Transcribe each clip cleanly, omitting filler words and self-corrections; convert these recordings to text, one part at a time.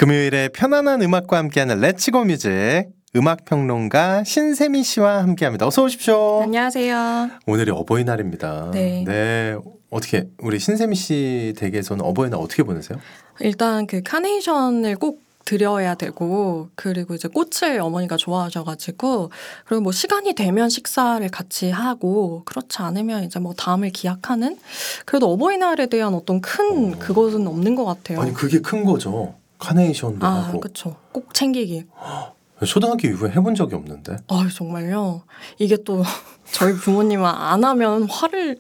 금요일에 편안한 음악과 함께하는 렛츠고 뮤직 음악평론가 신세미 씨와 함께합니다. 어서 오십시오. 안녕하세요. 오늘이 어버이날입니다. 네. 어떻게 우리 신세미 씨 댁에서는 어버이날 어떻게 보내세요? 일단 그 카네이션을 꼭 드려야 되고, 그리고 이제 꽃을 어머니가 좋아하셔가지고, 그리고 뭐 시간이 되면 식사를 같이 하고, 그렇지 않으면 이제 뭐 다음을 기약하는? 그래도 어버이날에 대한 어떤 큰 그것은 없는 것 같아요. 아니 그게 큰 거죠. 카네이션도 하고. 그렇죠. 꼭 챙기기. 초등학교 이후에 해본 적이 없는데. 정말요? 이게 또 저희 부모님은 안 하면 화를...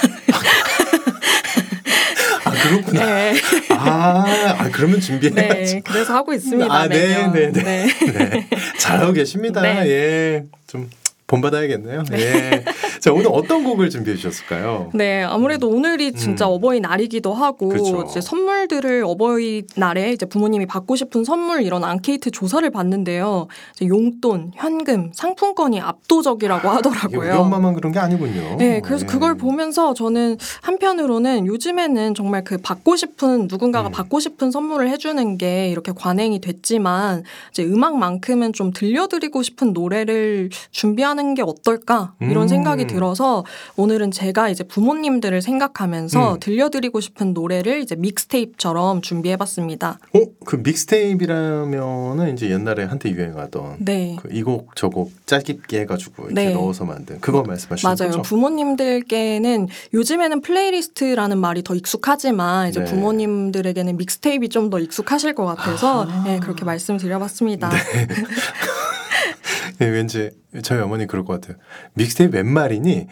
그렇구나. 네. 그러면 준비해야지. 네, 그래서 하고 있습니다. 매년. 네. 잘하고 계십니다. 네. 예, 좀 본받아야겠네요. 예. 자, 오늘 어떤 곡을 준비해 주셨을까요? 네, 아무래도 오늘이 진짜 어버이날이기도 하고, 그렇죠. 이제 선물들을 어버이날에 이제 부모님이 받고 싶은 선물 이런 앙케이트 조사를 봤는데요. 이제 용돈, 현금, 상품권이 압도적이라고 이게 하더라고요. 우리 엄마만 그런 게 아니군요. 네, 그래서 그걸 보면서 저는 한편으로는 요즘에는 정말 그 누군가가 받고 싶은 선물을 해주는 게 이렇게 관행이 됐지만, 이제 음악만큼은 좀 들려드리고 싶은 노래를 준비하는 게 어떨까? 이런 생각이 들어서 오늘은 제가 이제 부모님들을 생각하면서 들려드리고 싶은 노래를 이제 믹스테이프처럼 준비해봤습니다. 그 믹스테이프라면은 이제 옛날에 한때 유행하던 네. 이 곡 저 곡 짧게 해가지고 이렇게 네. 넣어서 만든 그거 말씀하시는 맞아요. 거죠? 부모님들께는 요즘에는 플레이리스트라는 말이 더 익숙하지만 이제 네. 부모님들에게는 믹스테이프가 좀 더 익숙하실 것 같아서 네, 그렇게 말씀드려봤습니다. 네, 왠지 저희 어머니 그럴 것 같아요. 믹스테이프 웬 말이니?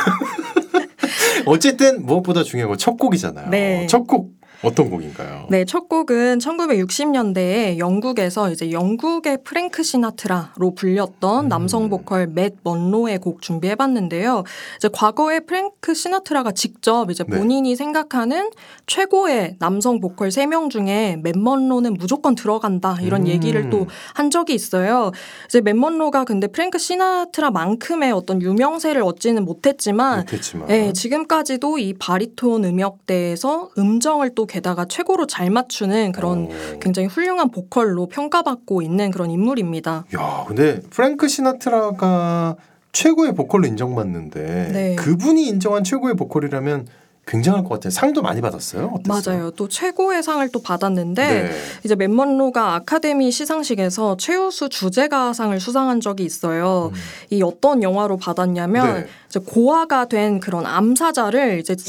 어쨌든 무엇보다 중요한 건 첫 곡이잖아요. 네. 첫 곡 어떤 곡인가요? 네, 첫 곡은 1960년대에 영국에서 이제 영국의 프랭크 시나트라로 불렸던 남성 보컬 맷 먼로의 곡 준비해봤는데요. 이제 과거에 프랭크 시나트라가 직접 이제 본인이 생각하는 최고의 남성 보컬 3명 중에 맷 먼로는 무조건 들어간다 이런 얘기를 또 한 적이 있어요. 이제 맷 먼로가 근데 프랭크 시나트라만큼의 어떤 유명세를 얻지는 못했지만 네, 지금까지도 이 바리톤 음역대에서 음정을 또 게다가 최고로 잘 맞추는 그런 굉장히 훌륭한 보컬로 평가받고 있는 그런 인물입니다. 야, 근데 프랭크 시나트라가 최고의 보컬로 인정받는데 네. 그분이 인정한 최고의 보컬이라면 굉장할 것 같아요. 상도 많이 받았어요? 어땠어요? 맞아요. 또 최고의 상을 또 받았는데 네. 이제 맷 먼로가 아카데미 시상식에서 최우수 주제가상을 수상한 적이 있어요. 이 어떤 영화로 받았냐면 이제 고아가 된 그런 암사자를 이제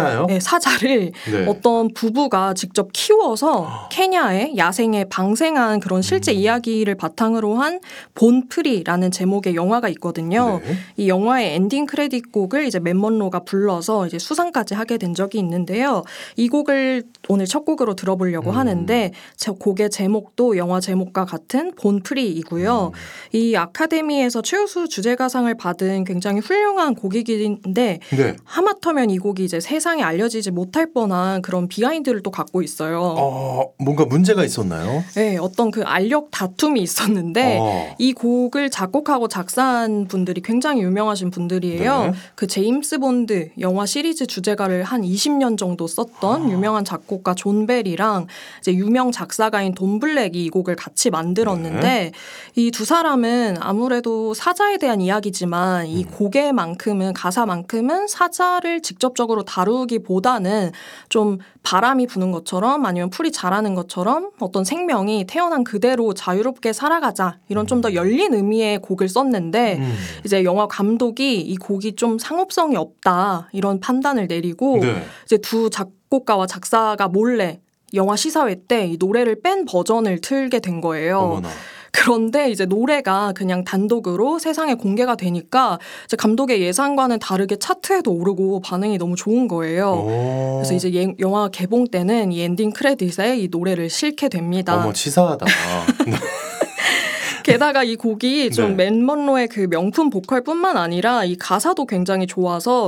사자를 어떤 부부가 직접 키워서 케냐의 야생에 방생한 그런 실제 이야기를 바탕으로 한 본프리라는 제목의 영화가 있거든요. 이 영화의 엔딩 크레딧 곡을 이제 맷 먼로가 불러서 이제 수상까지 하게 된 적이 있는데요. 이 곡을 오늘 첫 곡으로 들어보려고 하는데 곡의 제목도 영화 제목과 같은 본프리이고요. 이 아카데미에서 최우수 주제가상을 받은 굉장히 훌륭한 곡이긴데 하마터면 이 곡이 이제 세상에 알려지지 못할 뻔한 그런 비하인드를 또 갖고 있어요. 뭔가 문제가 있었나요? 네, 어떤 그 알력 다툼이 있었는데 이 곡을 작곡하고 작사한 분들이 굉장히 유명하신 분들이에요. 그 제임스 본드 영화 시리즈 주제가를 한 20년 정도 썼던 유명한 작곡가 존 벨이랑 이제 유명 작사가인 돈 블랙이 이 곡을 같이 만들었는데 이 두 사람은 아무래도 사자에 대한 이야기지만 이 곡에만큼은 가사만큼은 사자를 직접적으로 다루기보다는 좀 바람이 부는 것처럼 아니면 풀이 자라는 것처럼 어떤 생명이 태어난 그대로 자유롭게 살아가자 이런 좀 더 열린 의미의 곡을 썼는데 이제 영화 감독이 이 곡이 좀 상업성이 없다 이런 판단을 내리고 이제 두 작곡가와 작사가 몰래 영화 시사회 때 이 노래를 뺀 버전을 틀게 된 거예요. 어머나. 그런데 이제 노래가 그냥 단독으로 세상에 공개가 되니까 이제 감독의 예상과는 다르게 차트에도 오르고 반응이 너무 좋은 거예요. 그래서 이제 영화 개봉 때는 이 엔딩 크레딧에 이 노래를 싣게 됩니다. 어머, 치사하다. 게다가 이 곡이 좀 맷 먼로의 그 명품 보컬뿐만 아니라 이 가사도 굉장히 좋아서